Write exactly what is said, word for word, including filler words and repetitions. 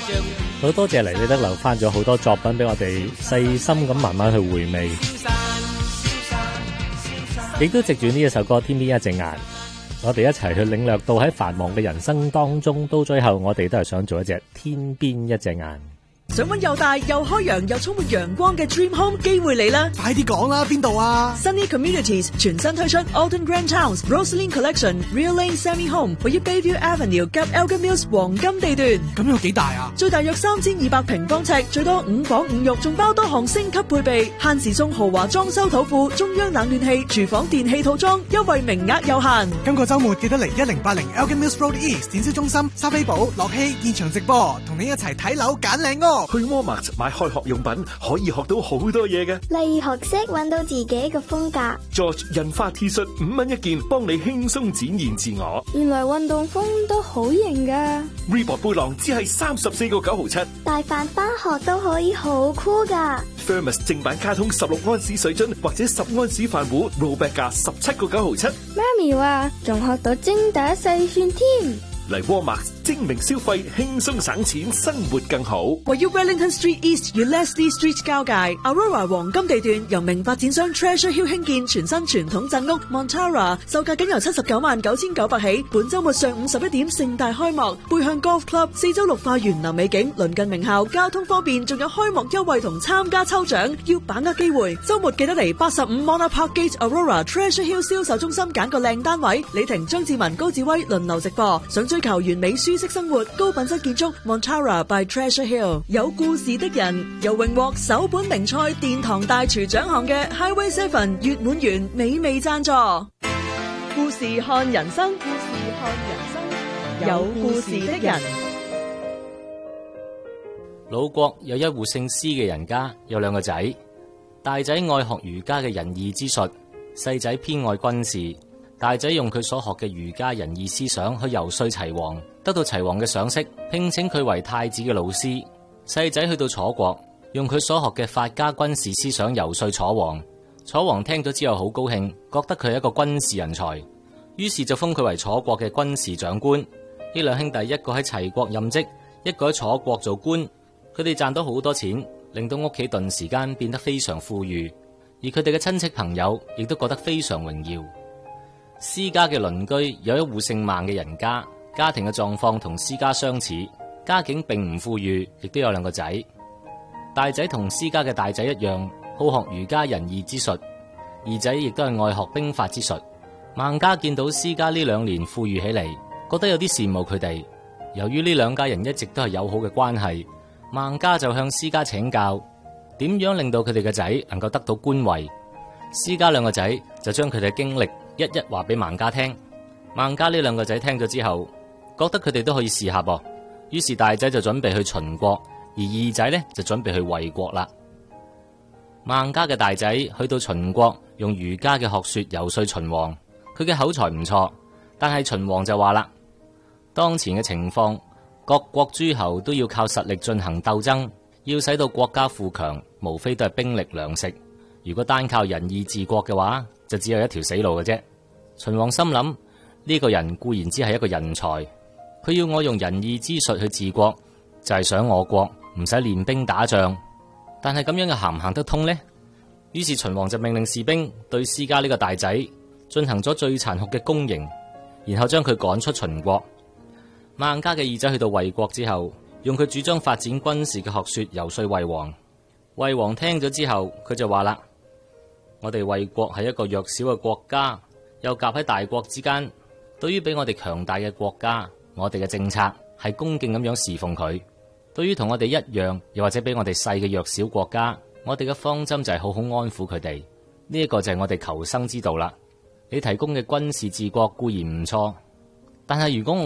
好多謝黎李德留翻咗好多作品俾我哋細心咁慢慢去回味，亦都藉住呢一首歌《天邊一隻眼》，我哋一齊去領略到喺繁忙嘅人生當中，到最後我哋都係想做一隻天邊一隻眼。 想搵又大又開揚又充滿陽光嘅 Dream Home 機會嚟啦！ 快啲講啦，邊度啊 ？Sunny Communities 全新推出 Alton Grand Towns Rosaline Collection Real Lane Semi Home， 位於 Bayview Avenue 及 Elgin Mills 黃金地段。 咁有幾大啊？ 最大約三千二百平方尺，最多五房五浴，仲包多項升級配備，限時送豪華裝修土庫、中央冷暖氣、廚房電器套裝，優惠名額有限。 今個週末記得嚟一零八零 Elgin Mills Road East 展銷中心，莎菲寶、樂希現場直播，同你一齊睇樓揀靚屋。 去 Walmart 買開學用品可以學到好多嘢嘅， 例如學識揾到自己嘅風格。 George 印花 T 恤五蚊一件，幫你輕鬆展現自我。 原來運動風都好型噶。 Reebok 背囊只係三十四個九毫七， 帶飯返學都可以好酷噶。 Thermos 正版卡通十六安士水樽或者十安士飯壺 ，rollback 價十七個九毫七。 媽咪話仲學到精打細算添。 嚟 Walmart 精明消費，輕鬆省錢，生活更好。 位於 Wellington Street East 與 Leslie Street 交界 Aurora 黃金地段，由名發展商 Treasure Hill 興建全新傳統鎮屋 Montara， 售價僅由七十九萬九千九百起。本週末上午十一點盛大開幕，背向 Golf Club， 四周綠化園林美景，鄰近名校，交通方便，仲有開幕優惠同參加抽獎，要把握機會。週末記得嚟八十五 Mona Park Gate Aurora Treasure Hill 銷售中心揀個靚單位。李婷、張志文、高志威輪流直播。想追求完美舒適生活、高品質建築 Montara by Treasure Hill， 有故事的人由榮獲首本名菜殿堂大廚獎項嘅 Highway Seven 月滿園美味贊助。故事看人生，故事看人生，有故事的人。 魯國有一戶姓施嘅人家，有兩個仔，大仔愛學儒家嘅仁義之術，細仔偏愛軍事。大仔用佢所學嘅儒家仁義思想去游說齊王，得到齊王嘅賞識，聘請佢為太子嘅老師。細仔去到楚國，用佢所學嘅法家軍事思想游說楚王。楚王聽咗之後好高興，覺得佢係一個軍事人才，於是就封佢為楚國嘅軍事長官。呢兩兄弟一個喺齊國任職，一個喺楚國做官，佢哋賺到好多錢，令到屋企頓時間變得非常富裕，而佢哋嘅親戚朋友亦都覺得非常榮耀。施家嘅鄰居有一戶姓孟嘅人家，家庭嘅狀況同施家相似，家境並唔富裕，亦都有兩個仔。大仔同施家嘅大仔一樣，好學儒家仁義之術，二仔亦都係愛學兵法之術。孟家見到施家呢兩年富裕起嚟，覺得有啲羨慕佢哋。由於呢兩家人一直都係友好嘅關係，孟家就向施家請教點樣令到佢哋嘅仔能夠得到官位。施家兩個仔就將佢哋嘅經歷一一話俾孟家聽。孟家呢兩個仔聽咗之後，覺得佢哋都可以試下噃，於是大仔就準備去秦國，而二仔呢就準備去衛國啦。孟家嘅大仔去到秦國，用儒家嘅學說游說秦王，佢嘅口才唔錯，但係秦王就話啦，當前嘅情況，各國諸侯都要靠實力進行鬥爭，要使到國家富強，無非都係兵力糧食。如果單靠仁義治國嘅話，就只有一條死路嘅啫。秦王心諗，呢個人固然之係一個人才，佢要我用仁義之術去治國，就係想我國唔使練兵打仗。但係咁樣嘅行唔行得通呢？於是秦王就命令士兵對施家呢個大仔進行咗最殘酷嘅宮刑，然後將佢趕出秦國。孟家嘅二仔去到衛國之後，用佢主張發展軍事嘅學說游說衛王。衛王聽咗之後，佢就話啦，我哋衛國係一個弱小嘅國家，又夾喺大國之間，對於比我哋強大嘅國家，我哋嘅政策係恭敬咁樣侍奉佢。對於同我哋一樣，又或者比我哋細嘅弱小國家，我哋嘅方針就係好好安撫佢哋。呢一個就係我哋求生之道啦。你提供嘅軍事治國固然唔錯，但係如果我